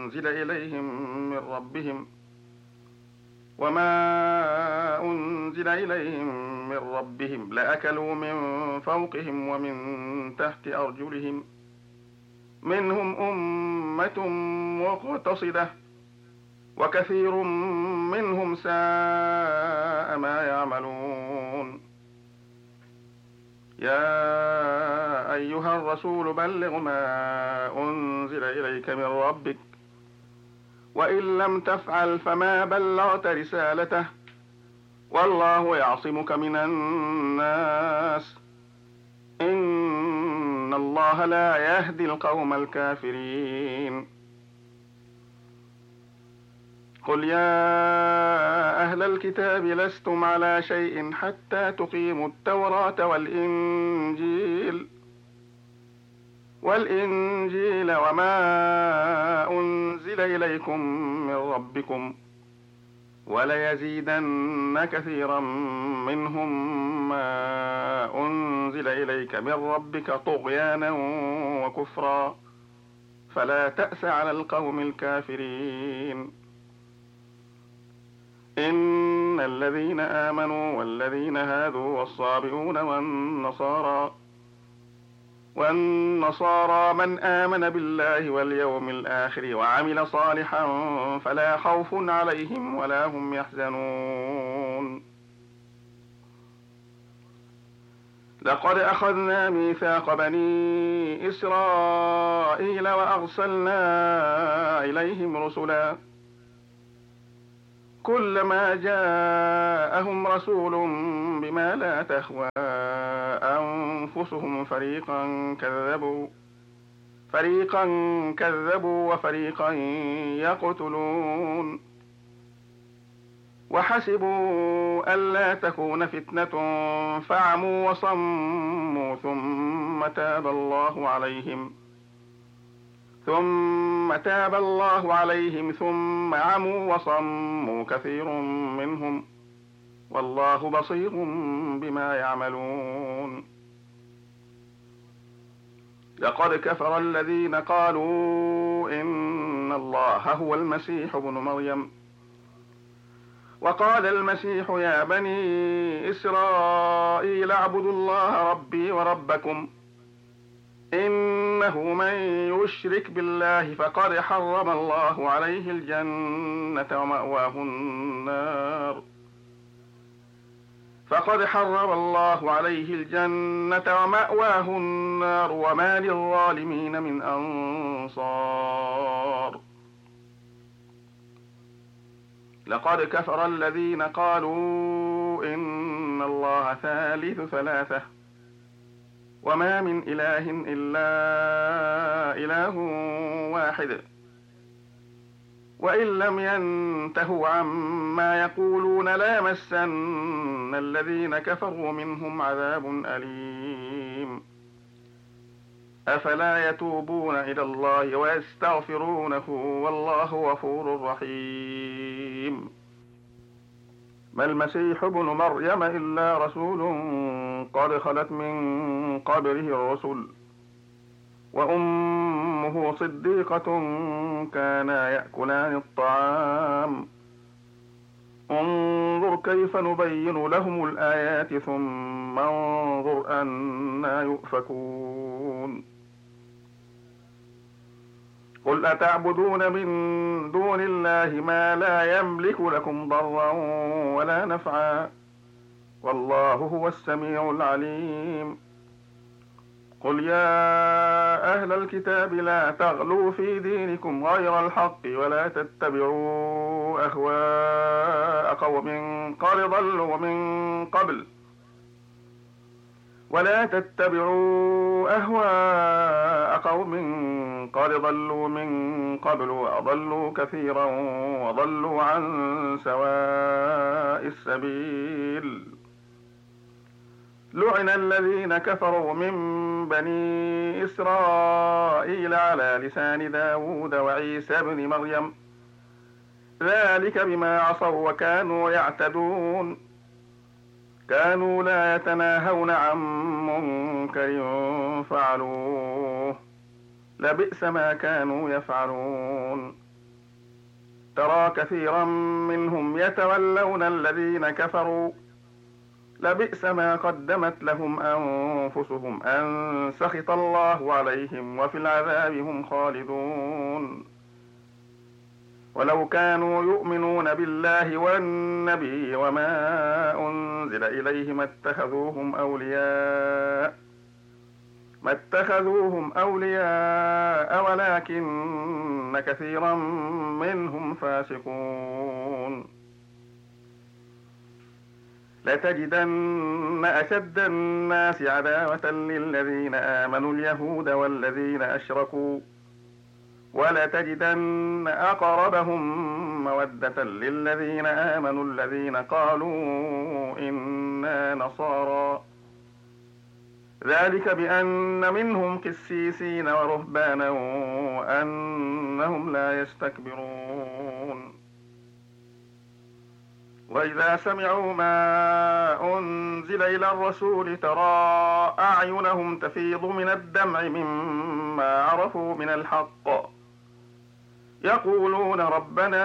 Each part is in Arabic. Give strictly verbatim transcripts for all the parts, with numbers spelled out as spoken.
أنزل إليهم من ربهم وما أنزل إليهم من ربهم لأكلوا من فوقهم ومن تحت أرجلهم منهم أمة مقتصدة وكثير منهم ساء ما يعملون. يا أيها الرسول بلغ ما أنزل إليك من ربك وإن لم تفعل فما بلغت رسالته والله يعصمك من الناس إن الله لا يهدي القوم الكافرين. قل يا أهل الكتاب لستم على شيء حتى تقيموا التوراة والإنجيل والإنجيل وما أنزل إليكم من ربكم وليزيدن كثيرا منهم ما أنزل إليك من ربك طغيانا وكفرا فلا تأس على القوم الكافرين. إن الذين آمنوا والذين هادوا والصابئون والنصارى والنصارى من آمن بالله واليوم الآخر وعمل صالحا فلا خوف عليهم ولا هم يحزنون. لقد أخذنا ميثاق بني إسرائيل وأرسلنا إليهم رسلا كلما جاءهم رسول بما لا تهوى أنفسهم فريقا كذبوا فريقا كذبوا وفريقا يقتلون وحسبوا ألا تكون فتنة فعموا وصموا ثم تاب الله عليهم ثم تاب الله عليهم ثم عموا وصموا كثير منهم والله بصير بما يعملون. لقد كفر الذين قالوا إن الله هو المسيح ابن مريم وقال المسيح يا بني إسرائيل اعبدوا الله ربي وربكم إنه من يشرك بالله فقد حرم الله عليه الجنة ومأواه النار فقد حرم الله عليه الجنة ومأواه النار وما للظالمين من أنصار. لقد كفر الذين قالوا إن الله ثالث ثلاثة وما من إله إلا إله واحد وإن لم ينتهوا عما يقولون ليمسن الذين كفروا منهم عذاب أليم. أفلا يتوبون إلى الله ويستغفرونه والله غفور رحيم. ما المسيح ابن مريم إلا رسول قد خلت من قبله الرسل وأمه صديقة كانا يأكلان الطعام انظر كيف نبين لهم الآيات ثم انظر أنا يؤفكون. قل أتعبدون من دون الله ما لا يملك لكم ضرا ولا نفعا والله هو السميع العليم. قل يا أهل الكتاب لا تغلوا في دينكم غير الحق ولا تتبعوا أهواء قوم قد ضلوا من قبل ولا تتبعوا أهواء قوم قد ضلوا من قبل وأضلوا كثيرا وضلوا عن سواء السبيل. لعن الذين كفروا من بني إسرائيل على لسان داود وعيسى بن مريم ذلك بما عصوا وكانوا يعتدون كانوا لا يتناهون عن منكر فعلوه لبئس ما كانوا يفعلون. ترى كثيرا منهم يتولون الذين كفروا لبئس ما قدمت لهم أنفسهم أن سخط الله عليهم وفي العذاب هم خالدون ولو كانوا يؤمنون بالله والنبي وما أنزل إليه ما اتخذوهم أولياء ما اتخذوهم أولياء ولكن كثيرا منهم فاسقون لتجدن أشد الناس عداوة للذين آمنوا اليهود والذين أشركوا ولتجدن أقربهم مودة للذين آمنوا الذين قالوا إنا نصارى ذلك بأن منهم قسيسين ورهبانا وأنهم لا يستكبرون وإذا سمعوا ما أنزل إلى الرسول ترى أعينهم تفيض من الدمع مما عرفوا من الحق يقولون ربنا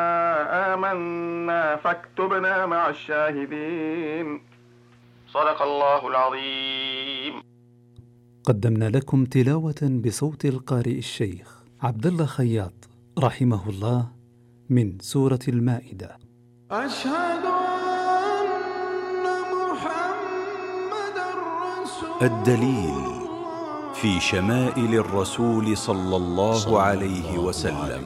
آمنا فاكتبنا مع الشاهدين صدق الله العظيم. قدمنا لكم تلاوة بصوت القارئ الشيخ عبد الله خياط رحمه الله من سورة المائدة. أشهد أن محمدًا رسول الدليل في شمائل الرسول صلى الله عليه وسلم.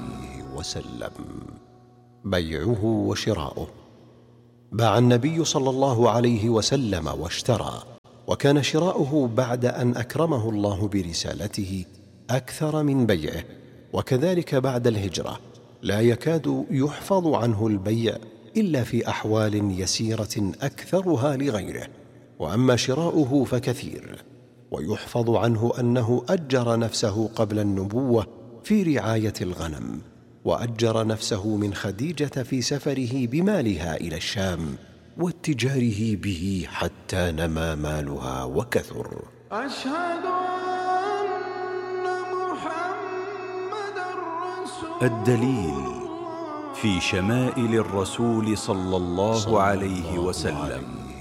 بيعه وشراؤه. باع النبي صلى الله عليه وسلم واشترى، وكان شراؤه بعد أن أكرمه الله برسالته أكثر من بيعه، وكذلك بعد الهجرة لا يكاد يحفظ عنه البيع إلا في أحوال يسيرة أكثرها لغيره، وأما شراؤه فكثير، ويحفظ عنه أنه أجر نفسه قبل النبوة في رعاية الغنم، وأجر نفسه من خديجة في سفره بمالها إلى الشام واتجاره به حتى نما مالها وكثر. أشهد أن محمدًا رسول الدليل في شمائل الرسول صلى الله عليه وسلم.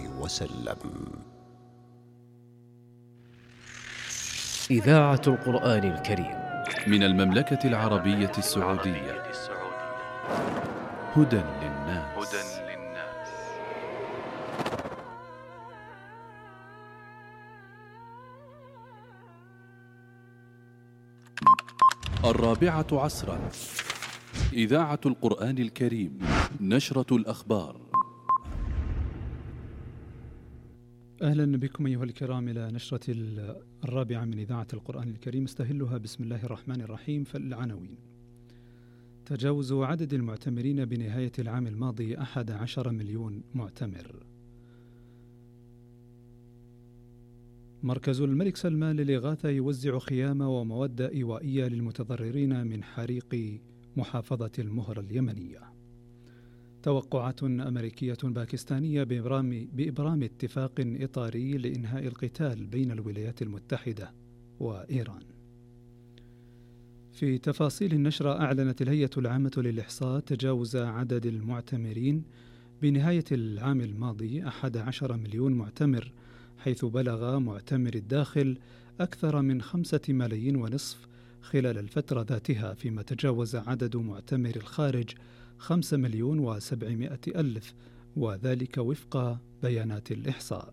إذاعة القرآن الكريم من المملكة العربية السعودية. هدى للناس. الرابعة عصرا. إذاعة القرآن الكريم. نشرة الأخبار. أهلا بكم أيها الكرام إلى نشرة الرابعة من إذاعة القرآن الكريم، استهلها بسم الله الرحمن الرحيم. فالعناوين: تجاوز عدد المعتمرين بنهاية العام الماضي أحد عشر مليون معتمر. مركز الملك سلمان للإغاثة يوزع خيام ومواد إيوائية للمتضررين من حريق محافظة المهر اليمنية. توقعات أمريكية باكستانية بإبرام, بإبرام اتفاق إطاري لإنهاء القتال بين الولايات المتحدة وإيران. في تفاصيل النشرة، أعلنت الهيئة العامة للإحصاء تجاوز عدد المعتمرين بنهاية العام الماضي أحد عشر مليون معتمر، حيث بلغ معتمر الداخل أكثر من خمسة ملايين ونصف خلال الفترة ذاتها، فيما تجاوز عدد معتمر الخارج خمسة مليون وسبعمائة ألف، وذلك وفق بيانات الإحصاء.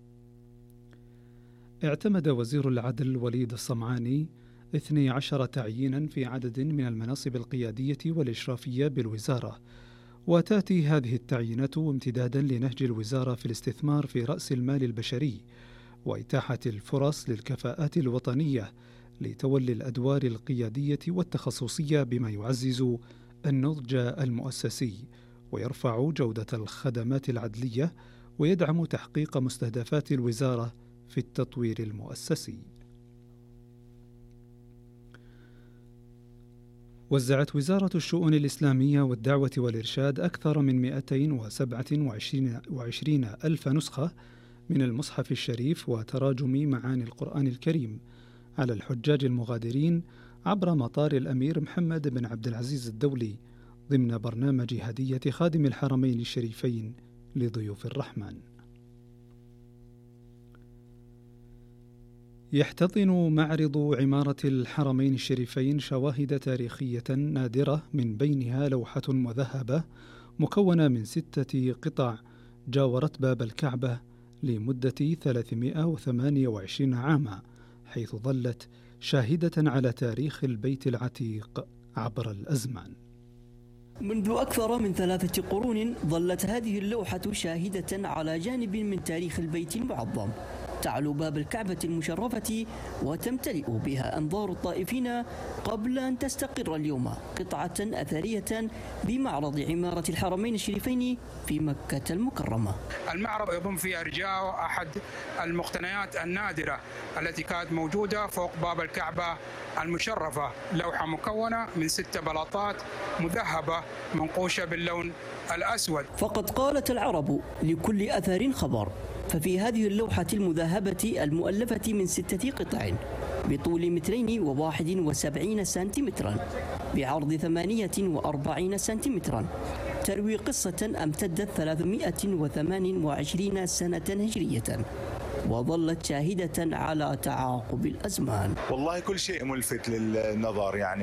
اعتمد وزير العدل وليد الصمعاني اثني عشر تعيينا في عدد من المناصب القيادية والإشرافية بالوزارة، وتأتي هذه التعيينات امتدادا لنهج الوزارة في الاستثمار في رأس المال البشري وإتاحة الفرص للكفاءات الوطنية لتولي الأدوار القيادية والتخصصية، بما يعزز النضج المؤسسي ويرفع جودة الخدمات العدلية ويدعم تحقيق مستهدفات الوزارة في التطوير المؤسسي. وزعت وزارة الشؤون الإسلامية والدعوة والإرشاد أكثر من مئتين وسبعة وعشرين ألف نسخة من المصحف الشريف وتراجم معاني القرآن الكريم على الحجاج المغادرين عبر مطار الأمير محمد بن عبد العزيز الدولي، ضمن برنامج هدية خادم الحرمين الشريفين لضيوف الرحمن. يحتضن معرض عمارة الحرمين الشريفين شواهد تاريخية نادرة، من بينها لوحة مذهبة مكونة من ستة قطع جاورت باب الكعبة لمدة ثلاثمائة وثمانية وعشرين عاما، حيث ظلت شاهدة على تاريخ البيت العتيق عبر الأزمان. منذ أكثر من ثلاثة قرون ظلت هذه اللوحة شاهدة على جانب من تاريخ البيت المعظم، تعلو باب الكعبة المشرفة وتمتلئ بها أنظار الطائفين قبل أن تستقر اليوم قطعة أثرية بمعرض عمارة الحرمين الشريفين في مكة المكرمة. المعرض يضم في أرجاء أحد المقتنيات النادرة التي كانت موجودة فوق باب الكعبة المشرفة، لوحة مكونة من ست بلاطات مذهبة منقوشة باللون الأسود. فقد قالت العرب لكل أثر خبر، ففي هذه اللوحة المذهبة المؤلفة من ستة قطع بطول مترين وواحد وسبعين سنتيمترا بعرض ثمانية وأربعين سنتيمترا تروي قصة امتدت ثلاثمائة وثمانية وعشرين سنة هجرية، وظلت شاهدة على تعاقب الأزمان. والله كل شيء ملفت للنظر، يعني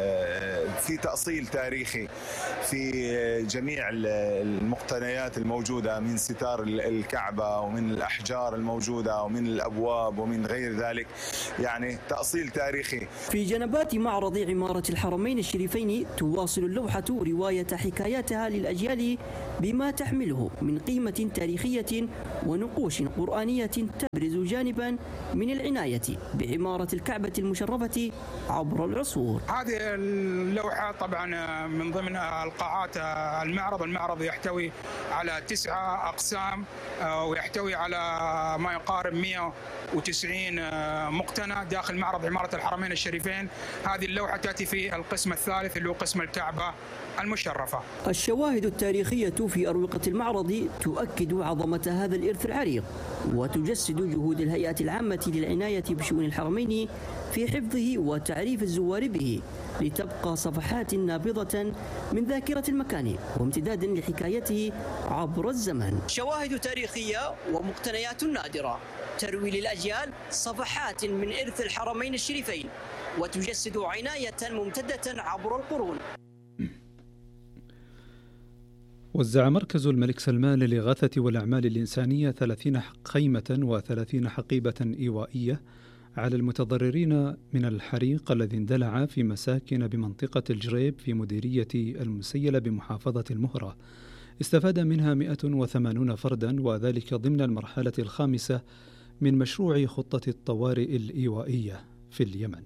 في تأصيل تاريخي في جميع المقتنيات الموجودة من ستار الكعبة ومن الأحجار الموجودة ومن الأبواب ومن غير ذلك، يعني تأصيل تاريخي. في جنبات معرض عمارة الحرمين الشريفين تواصل اللوحة رواية حكاياتها للأجيال بما تحمله من قيمة تاريخية ونقوش قرآنية تبرز جانبا من العناية بعمارة الكعبة المشرفة عبر العصور. هذه اللوحة طبعا من ضمن القاعات المعرض. المعرض يحتوي على تسعة أقسام ويحتوي على ما يقارب مئة وتسعين مقتنى داخل معرض عمارة الحرمين الشريفين. هذه اللوحة تأتي في القسم الثالث اللي هو قسم الكعبة المشرفة. الشواهد التاريخية في أروقة المعرض تؤكد عظمة هذا الإرث العريق وتجسد جهود الهيئة العامة للعناية بشؤون الحرمين في حفظه وتعريف الزوار به، لتبقى صفحات نابضة من ذاكرة المكان وامتداد لحكايته عبر الزمن. شواهد تاريخية ومقتنيات نادرة تروي للأجيال صفحات من إرث الحرمين الشريفين وتجسد عناية ممتدة عبر القرون. وزع مركز الملك سلمان للإغاثة والأعمال الإنسانية ثلاثين خيمة وثلاثين حقيبة إيوائية على المتضررين من الحريق الذي اندلع في مساكن بمنطقة الجريب في مديرية المسيلة بمحافظة المهرة. استفاد منها مئة وثمانين فردا، وذلك ضمن المرحلة الخامسة من مشروع خطة الطوارئ الإيوائية في اليمن.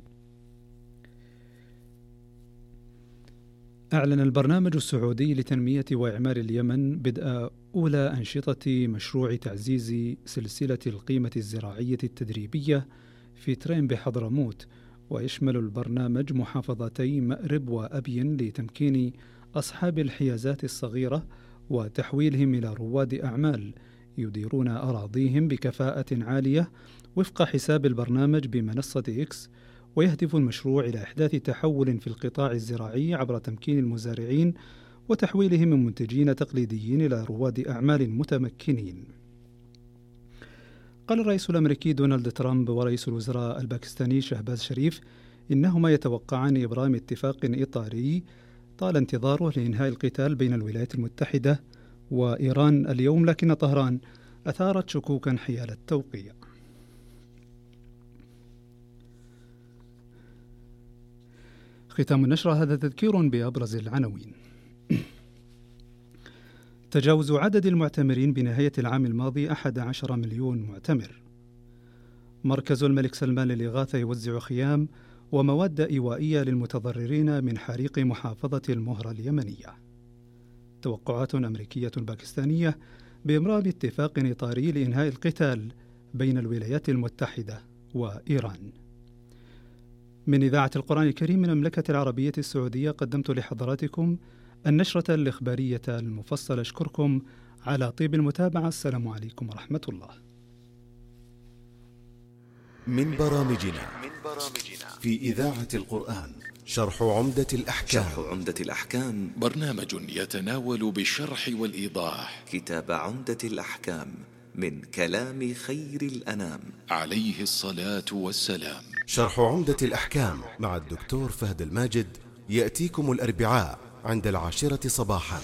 أعلن البرنامج السعودي لتنمية وإعمار اليمن بدء أولى أنشطة مشروع تعزيز سلسلة القيمة الزراعية التدريبية في ترين بحضرموت، ويشمل البرنامج محافظتي مأرب وأبين لتمكين أصحاب الحيازات الصغيرة وتحويلهم إلى رواد أعمال يديرون أراضيهم بكفاءة عالية وفق حساب البرنامج بمنصة إكس. ويهدف المشروع إلى إحداث تحول في القطاع الزراعي عبر تمكين المزارعين وتحويلهم من منتجين تقليديين إلى رواد أعمال متمكنين. قال الرئيس الأمريكي دونالد ترامب ورئيس الوزراء الباكستاني شهباز شريف إنهما يتوقعان إبرام اتفاق إطاري طال انتظاره لإنهاء القتال بين الولايات المتحدة وإيران اليوم، لكن طهران أثارت شكوكا حيال التوقيع. ختام النشرة، هذا تذكير بأبرز العناوين. تجاوز عدد المعتمرين بنهاية العام الماضي أحد عشر مليون معتمر. مركز الملك سلمان للإغاثة يوزع خيام ومواد إيوائية للمتضررين من حريق محافظة المهرة اليمنية. توقعات أمريكية باكستانية بإبرام اتفاق إطاري لإنهاء القتال بين الولايات المتحدة وإيران. من إذاعة القرآن الكريم من المملكة العربية السعودية قدمت لحضراتكم النشرة الإخبارية المفصلة. أشكركم على طيب المتابعة. السلام عليكم ورحمة الله. من برامجنا في إذاعة القرآن شرح عمدة الأحكام. شرح عمدة الأحكام برنامج يتناول بالشرح والإيضاح كتاب عمدة الأحكام من كلام خير الأنام عليه الصلاة والسلام. شرح عمدة الأحكام مع الدكتور فهد الماجد يأتيكم الأربعاء عند العاشرة صباحا.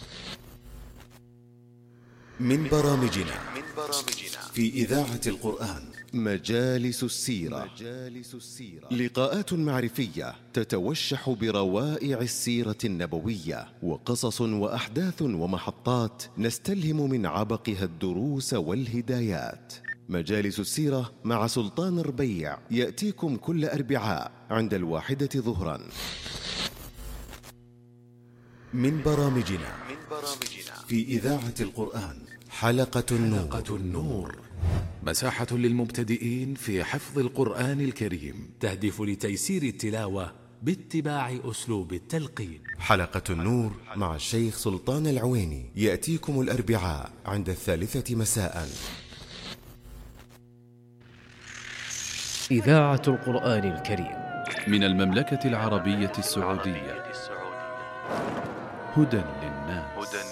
من برامجنا في إذاعة القرآن مجالس السيرة. لقاءات معرفية تتوشح بروائع السيرة النبوية وقصص وأحداث ومحطات نستلهم من عبقها الدروس والهدايات. مجالس السيرة مع سلطان ربيع يأتيكم كل أربعاء عند الواحدة ظهرا. من برامجنا في إذاعة القرآن حلقة النور, حلقة النور. مساحة للمبتدئين في حفظ القرآن الكريم، تهدف لتيسير التلاوة باتباع أسلوب التلقين. حلقة النور مع الشيخ سلطان العويني يأتيكم الأربعاء عند الثالثة مساء. إذاعة القرآن الكريم من المملكة العربية السعودية. هدى للناس.